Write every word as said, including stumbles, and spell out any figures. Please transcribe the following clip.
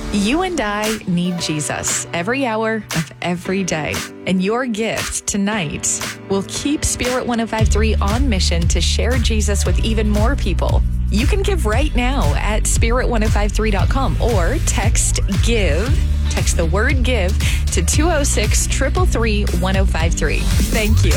You and I need Jesus every hour of every day. And your gift tonight will keep Spirit one oh five point three on mission to share Jesus with even more people. You can give right now at spirit one oh five three dot com or text GIVE. Text the word GIVE to two oh six, three three three, one oh five three. Thank you.